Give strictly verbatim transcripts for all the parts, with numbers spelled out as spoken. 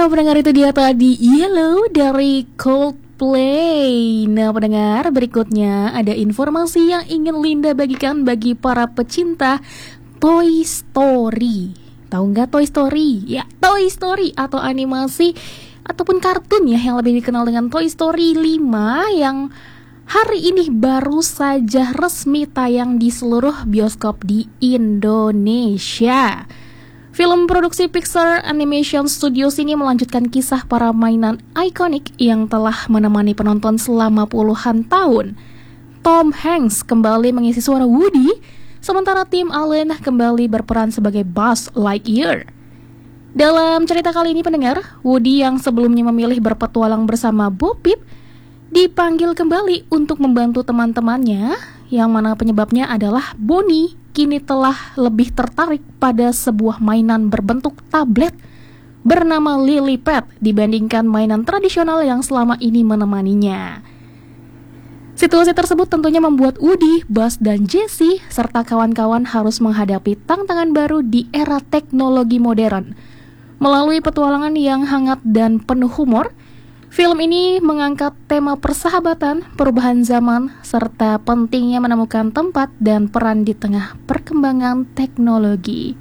Nah, pendengar, itu dia tadi Yellow dari Coldplay. Nah, pendengar, berikutnya ada informasi yang ingin Linda bagikan bagi para pecinta Toy Story. Tahu nggak Toy Story? Ya, Toy Story atau animasi ataupun kartun ya yang lebih dikenal dengan Toy Story lima yang hari ini baru saja resmi tayang di seluruh bioskop di Indonesia. Film produksi Pixar Animation Studios ini melanjutkan kisah para mainan ikonik yang telah menemani penonton selama puluhan tahun. Tom Hanks kembali mengisi suara Woody, sementara Tim Allen kembali berperan sebagai Buzz Lightyear. Dalam cerita kali ini, pendengar, Woody yang sebelumnya memilih berpetualang bersama Bo Peep dipanggil kembali untuk membantu teman-temannya, yang mana penyebabnya adalah Bonnie kini telah lebih tertarik pada sebuah mainan berbentuk tablet bernama Lilypad dibandingkan mainan tradisional yang selama ini menemaninya. Situasi tersebut tentunya membuat Woody, Buzz, dan Jessie serta kawan-kawan harus menghadapi tantangan baru di era teknologi modern. Melalui petualangan yang hangat dan penuh humor, film ini mengangkat tema persahabatan, perubahan zaman, serta pentingnya menemukan tempat dan peran di tengah perkembangan teknologi.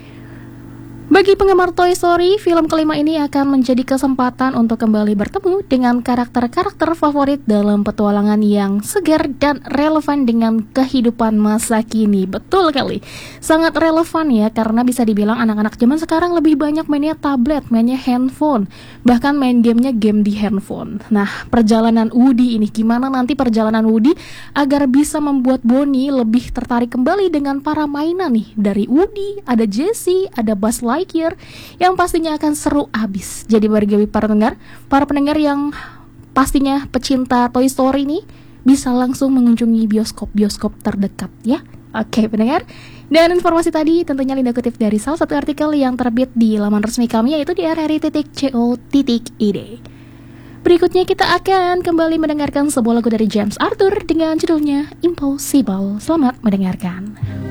Bagi penggemar Toy Story, film kelima ini akan menjadi kesempatan untuk kembali bertemu dengan karakter-karakter favorit dalam petualangan yang segar dan relevan dengan kehidupan masa kini. Betul kali, sangat relevan ya, karena bisa dibilang anak-anak zaman sekarang lebih banyak mainnya tablet, mainnya handphone, bahkan main gamenya game di handphone. Nah, perjalanan Woody ini, gimana nanti perjalanan Woody agar bisa membuat Bonnie lebih tertarik kembali dengan para mainan nih. Dari Woody, ada Jessie, ada Buzz Lightyear, yang pastinya akan seru abis. Jadi bagi para pendengar, para pendengar yang pastinya pecinta Toy Story ini bisa langsung mengunjungi bioskop-bioskop terdekat ya. Oke pendengar, dan informasi tadi tentunya Linda kutip dari salah satu artikel yang terbit di laman resmi kami, yaitu di r r i titik co titik i d. Berikutnya kita akan kembali mendengarkan sebuah lagu dari James Arthur dengan judulnya Impossible. Selamat mendengarkan.